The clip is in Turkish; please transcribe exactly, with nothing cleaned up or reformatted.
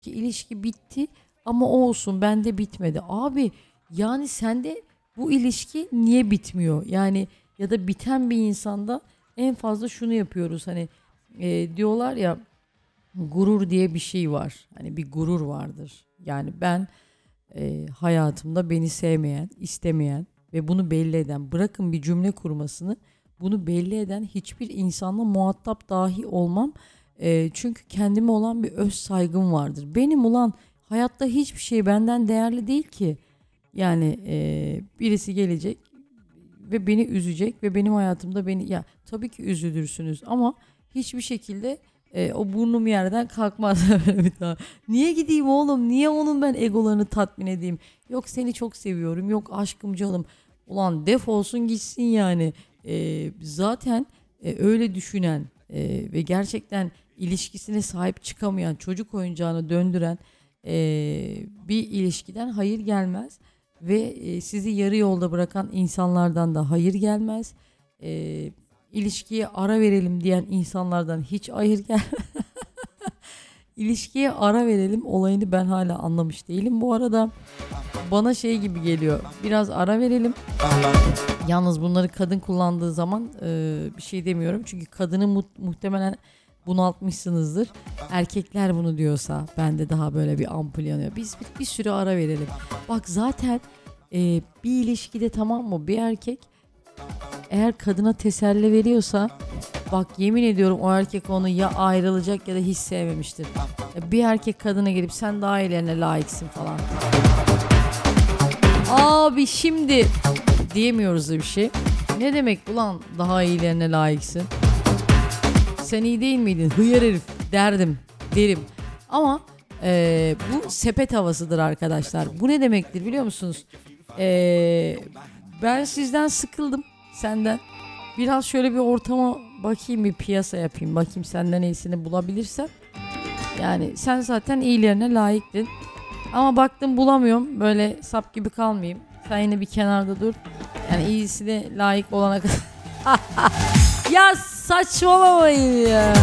ki ilişki bitti ama olsun bende bitmedi. Abi yani sende bu ilişki niye bitmiyor? Yani ya da biten bir insanda en fazla şunu yapıyoruz hani e, diyorlar ya gurur diye bir şey var. Hani bir gurur vardır. Yani ben e, hayatımda beni sevmeyen, istemeyen ve bunu belli eden, bırakın bir cümle kurmasını, bunu belli eden hiçbir insanla muhatap dahi olmam. E, çünkü kendime olan bir öz saygım vardır. Benim ulan hayatta hiçbir şey benden değerli değil ki. Yani e, birisi gelecek ve beni üzecek ve benim hayatımda beni ya tabii ki üzülürsünüz ama hiçbir şekilde e, o burnum yerden kalkmaz. Bir daha. Niye gideyim oğlum? Niye onun ben egolarını tatmin edeyim? Yok seni çok seviyorum. Yok aşkım canım. Ulan defolsun gitsin yani. E, zaten e, öyle düşünen e, ve gerçekten ilişkisine sahip çıkamayan, çocuk oyuncağını döndüren e, bir ilişkiden hayır gelmez. Ve e, sizi yarı yolda bırakan insanlardan da hayır gelmez. E, ilişkiye ara verelim diyen insanlardan hiç hayır gelmez. İlişkiye ara verelim olayını ben hala anlamış değilim. Bu arada bana şey gibi geliyor. Biraz ara verelim. Yalnız bunları kadın kullandığı zaman e, bir şey demiyorum. Çünkü kadını mu- muhtemelen bunaltmışsınızdır. Erkekler bunu diyorsa bende daha böyle bir ampul yanıyor. Biz bir, bir süre ara verelim. Bak zaten e, bir ilişkide tamam mı bir erkek eğer kadına teselli veriyorsa bak yemin ediyorum o erkek onu ya ayrılacak ya da hiç sevmemiştir. Ya bir erkek kadına gelip sen daha iyilerine layıksın falan. Abi şimdi diyemiyoruz da bir şey. Ne demek ulan daha iyilerine layıksın? Sen iyi değil miydin? Hıyar herif derdim, derim. Ama e, bu sepet havasıdır arkadaşlar. Bu ne demektir biliyor musunuz? E, ben sizden sıkıldım, senden. Biraz şöyle bir ortama bakayım, bir piyasa yapayım. Bakayım senden iyisini bulabilirsem. Yani sen zaten iyilerine layıktın. Ama baktım bulamıyorum. Böyle sap gibi kalmayayım. Sen yine bir kenarda dur. Yani iyisine layık olana kadar. Ya saçmalamayın ya.